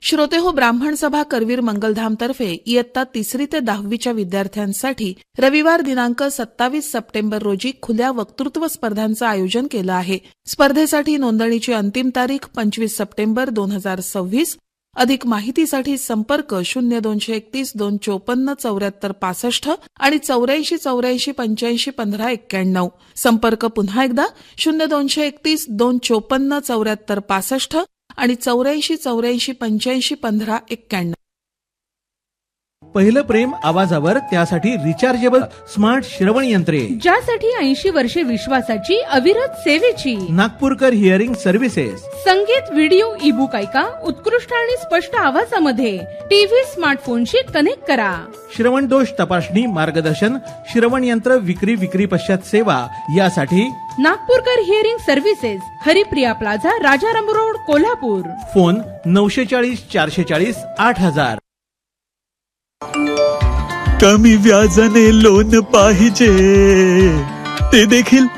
श्रोतेहो, ब्राह्मण सभा करवीर मंगलधाम तर्फे इयत्ता 3री ते 10वीच्या विद्यार्थ्यांसाठी रविवार दिनांक 27 सप्टेंबर रोजी खुल्या वक्तृत्व स्पर्धांचं आयोजन केलं आहे. स्पर्धेसाठी नोंदणीची अंतिम तारीख 25 सप्टेंबर 2026. अधिक माहितीसाठी संपर्क 0231 254 74 65 आणि 84 84 85 15 91. संपर्क पुन्हा एकदा 0231 254 74 65 आणि 84 84 85 15 91. पहिलं प्रेम आवाजावर, त्यासाठी रिचार्जेबल स्मार्ट श्रवण यंत्रे, ज्यासाठी 80 वर्षे विश्वासाची अविरत सेवेची. नागपूरकर हिअरिंग सर्व्हिसेस. संगीत, व्हिडिओ, ईबुक ऐका उत्कृष्ट आणि स्पष्ट आवाजामध्ये. टीव्ही, स्मार्टफोनशी कनेक्ट करा. श्रवण दोष तपासणी, मार्गदर्शन, श्रवण यंत्र विक्री पश्चात सेवा यासाठी नागपूरकर hearing services, Haripriya plaza, Rajaram road, Kolhapur. Phone 940 440 8000. कमी व्याजाने लोन पाहिजे ते देखील